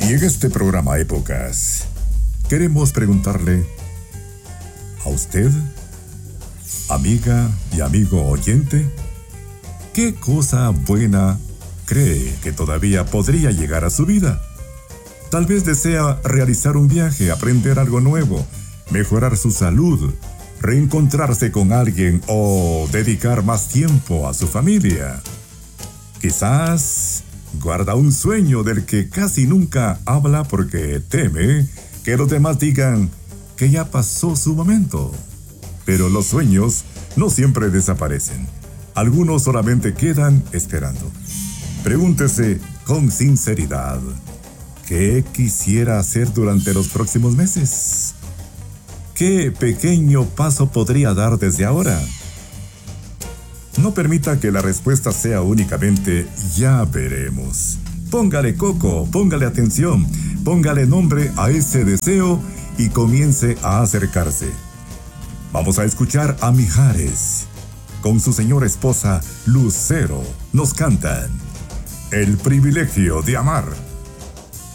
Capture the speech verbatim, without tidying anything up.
Y en este programa Épocas, queremos preguntarle a usted, amiga y amigo oyente, ¿qué cosa buena cree que todavía podría llegar a su vida? Tal vez desea realizar un viaje, aprender algo nuevo, mejorar su salud, reencontrarse con alguien o dedicar más tiempo a su familia. Quizás guarda un sueño del que casi nunca habla porque teme que los demás digan que ya pasó su momento. Pero los sueños no siempre desaparecen. Algunos solamente quedan esperando. Pregúntese con sinceridad, ¿qué quisiera hacer durante los próximos meses? ¿Qué pequeño paso podría dar desde ahora? No permita que la respuesta sea únicamente ya veremos. Póngale coco, póngale atención, póngale nombre a ese deseo y comience a acercarse. Vamos a escuchar a Mijares. Con su señora esposa Lucero nos cantan El privilegio de amar.